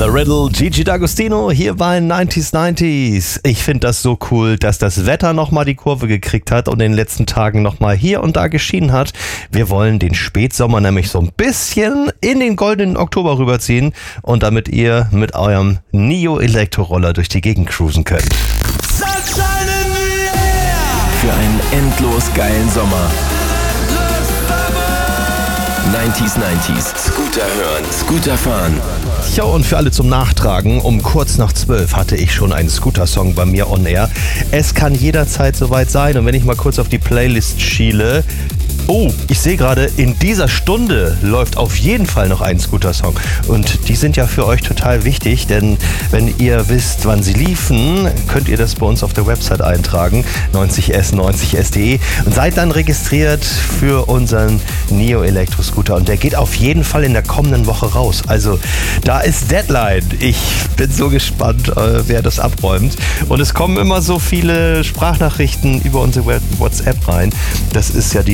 The Riddle, Gigi D'Agostino hier bei 90s. Ich finde das so cool, dass das Wetter nochmal die Kurve gekriegt hat und in den letzten Tagen nochmal hier und da geschienen hat. Wir wollen den Spätsommer nämlich so ein bisschen in den goldenen Oktober rüberziehen und damit ihr mit eurem Nio-Elektroroller durch die Gegend cruisen könnt. Für einen endlos geilen Sommer. 90s. Scooter hören, Scooter fahren. Ja, und für alle zum Nachtragen, um kurz nach 12 hatte ich schon einen Scooter-Song bei mir on air. Es kann jederzeit soweit sein. Und wenn ich mal kurz auf die Playlist schiele, ich sehe gerade, in dieser Stunde läuft auf jeden Fall noch ein Scooter-Song. Und die sind ja für euch total wichtig, denn wenn ihr wisst, wann sie liefen, könnt ihr das bei uns auf der Website eintragen, 90s90s.de, und seid dann registriert für unseren Nio-Elektro-Scooter. Und der geht auf jeden Fall in der kommenden Woche raus. Also da ist Deadline. Ich bin so gespannt, wer das abräumt. Und es kommen immer so viele Sprachnachrichten über unsere WhatsApp rein. Das ist ja die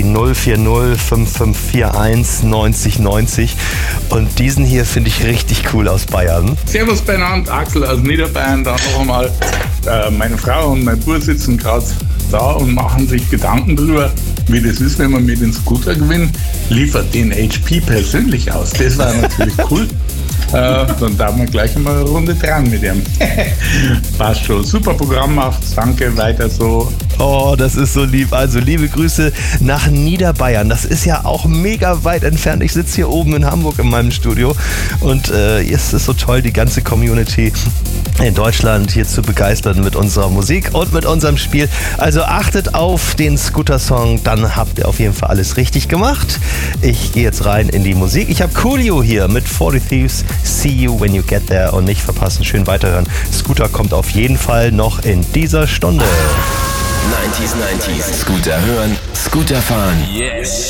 0405541 9090. Und diesen hier finde ich richtig cool aus Bayern. Servus beieinander, Axel aus Niederbayern. Da noch einmal. Meine Frau und mein Bruder sitzen gerade da und machen sich Gedanken drüber, wie das ist, wenn man mit den Scooter gewinnt. Liefert den HP persönlich aus. Das war natürlich cool. Dann darf man gleich mal eine Runde dran mit ihm. Passt schon. Super Programm macht. Danke, weiter so. Oh, das ist so lieb. Also liebe Grüße nach Niederbayern. Das ist ja auch mega weit entfernt. Ich sitze hier oben in Hamburg in meinem Studio und es ist so toll, die ganze Community in Deutschland hier zu begeistern mit unserer Musik und mit unserem Spiel. Also achtet auf den Scooter-Song, dann habt ihr auf jeden Fall alles richtig gemacht. Ich gehe jetzt rein in die Musik. Ich habe Coolio hier mit 40 Thieves, See You When You Get There, und nicht verpassen, schön weiterhören. Scooter kommt auf jeden Fall noch in dieser Stunde. 90s. Scooter hören, Scooter fahren. Yes.